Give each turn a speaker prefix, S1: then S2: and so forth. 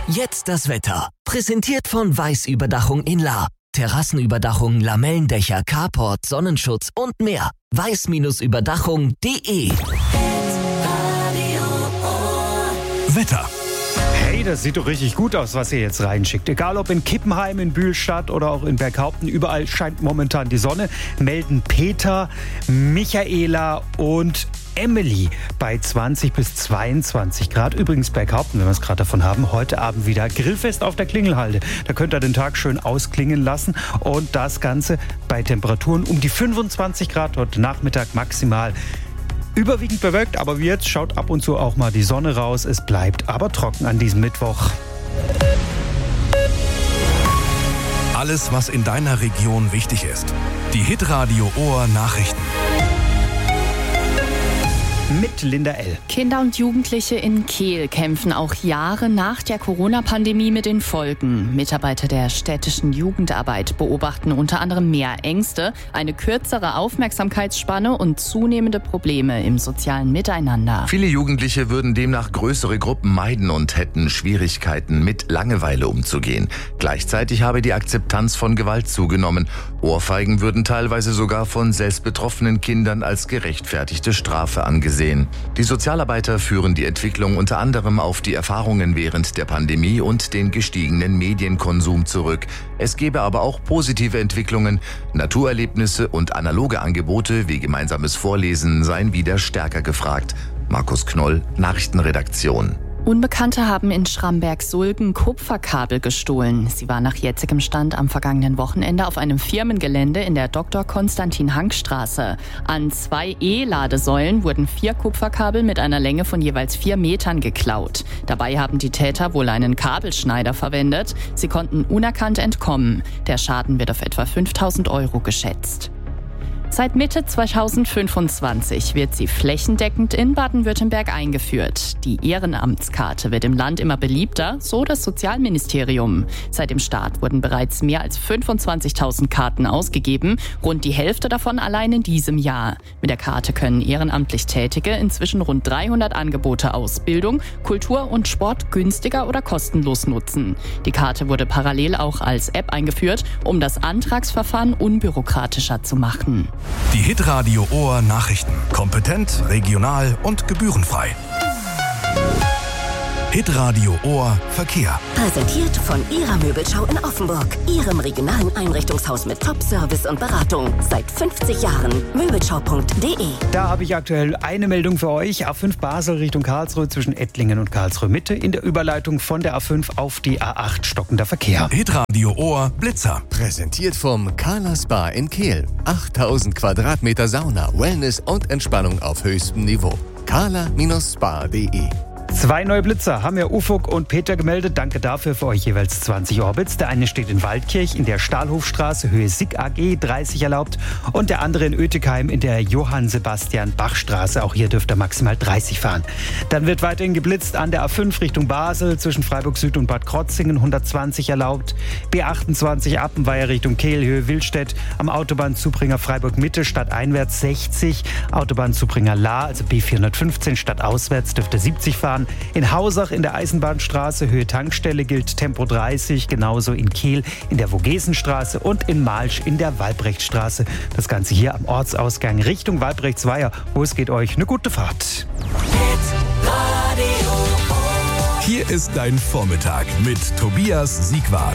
S1: Jetzt das Wetter. Präsentiert von Weiß-Überdachung in Lahr. Terrassenüberdachung, Lamellendächer, Carport, Sonnenschutz und mehr. weiß-überdachung.de.
S2: Wetter.
S3: Hey, das sieht doch richtig gut aus, was ihr jetzt reinschickt. Egal ob in Kippenheim, in Bühlstadt oder auch in Berghaupten, überall scheint momentan die Sonne. Melden Peter, Michaela und Emily bei 20 bis 22 Grad. Übrigens Berghaupten, wenn wir es gerade davon haben, heute Abend wieder Grillfest auf der Klingelhalde. Da könnt ihr den Tag schön ausklingen lassen und das Ganze bei Temperaturen um die 25 Grad heute Nachmittag maximal. Überwiegend bewölkt, aber wie jetzt schaut ab und zu auch mal die Sonne raus. Es bleibt aber trocken an diesem Mittwoch.
S2: Alles, was in deiner Region wichtig ist. Die Hitradio Ohr Nachrichten.
S3: Mit Linda L.
S4: Kinder und Jugendliche in Kehl kämpfen auch Jahre nach der Corona-Pandemie mit den Folgen. Mitarbeiter der städtischen Jugendarbeit beobachten unter anderem mehr Ängste, eine kürzere Aufmerksamkeitsspanne und zunehmende Probleme im sozialen Miteinander.
S5: Viele Jugendliche würden demnach größere Gruppen meiden und hätten Schwierigkeiten, mit Langeweile umzugehen. Gleichzeitig habe die Akzeptanz von Gewalt zugenommen. Ohrfeigen würden teilweise sogar von selbstbetroffenen Kindern als gerechtfertigte Strafe angesehen. Die Sozialarbeiter führen die Entwicklung unter anderem auf die Erfahrungen während der Pandemie und den gestiegenen Medienkonsum zurück. Es gebe aber auch positive Entwicklungen. Naturerlebnisse und analoge Angebote wie gemeinsames Vorlesen seien wieder stärker gefragt. Markus Knoll, Nachrichtenredaktion.
S4: Unbekannte haben in Schramberg-Sulgen Kupferkabel gestohlen. Sie waren nach jetzigem Stand am vergangenen Wochenende auf einem Firmengelände in der Dr.-Konstantin-Hank-Straße. An 2 E-Ladesäulen wurden 4 Kupferkabel mit einer Länge von jeweils 4 Metern geklaut. Dabei haben die Täter wohl einen Kabelschneider verwendet. Sie konnten unerkannt entkommen. Der Schaden wird auf etwa 5.000 € geschätzt. Seit Mitte 2025 wird sie flächendeckend in Baden-Württemberg eingeführt. Die Ehrenamtskarte wird im Land immer beliebter, so das Sozialministerium. Seit dem Start wurden bereits mehr als 25.000 Karten ausgegeben, rund die Hälfte davon allein in diesem Jahr. Mit der Karte können ehrenamtlich Tätige inzwischen rund 300 Angebote aus Bildung, Kultur und Sport günstiger oder kostenlos nutzen. Die Karte wurde parallel auch als App eingeführt, um das Antragsverfahren unbürokratischer zu machen.
S2: Die Hitradio Ohr Nachrichten. Kompetent, regional und gebührenfrei. Hitradio Ohr Verkehr.
S6: Präsentiert von Ihrer Möbelschau in Offenburg. Ihrem regionalen Einrichtungshaus mit Top-Service und Beratung. Seit 50 Jahren. Möbelschau.de.
S3: Da habe ich aktuell eine Meldung für euch. A5 Basel Richtung Karlsruhe zwischen Ettlingen und Karlsruhe Mitte. In der Überleitung von der A5 auf die A8 stockender Verkehr.
S2: Hitradio Ohr Blitzer.
S7: Präsentiert vom Carla Spa in Kehl. 8000 Quadratmeter Sauna, Wellness und Entspannung auf höchstem Niveau. carla-spa.de.
S3: 2 neue Blitzer haben ja Ufuk und Peter gemeldet. Danke dafür, für euch jeweils 20 Orbits. Der eine steht in Waldkirch in der Stahlhofstraße, Höhe SIG AG, 30 erlaubt. Und der andere in Oetikheim in der Johann-Sebastian-Bach-Straße. Auch hier dürft ihr maximal 30 fahren. Dann wird weiterhin geblitzt an der A5 Richtung Basel zwischen Freiburg Süd und Bad Krotzingen, 120 erlaubt. B28 Appenweier Richtung Kehl, Höhe Wildstedt. Am Autobahnzubringer Freiburg Mitte stadteinwärts 60. Autobahnzubringer Lahr, also B415 stadtauswärts dürft ihr 70 fahren. In Hausach in der Eisenbahnstraße, Höhe Tankstelle gilt Tempo 30, genauso in Kehl in der Vogesenstraße und in Malsch in der Walbrechtstraße. Das Ganze hier am Ortsausgang Richtung Walbrechtsweiher. Wo es geht euch eine gute Fahrt.
S2: Hier ist dein Vormittag mit Tobias Siegwart.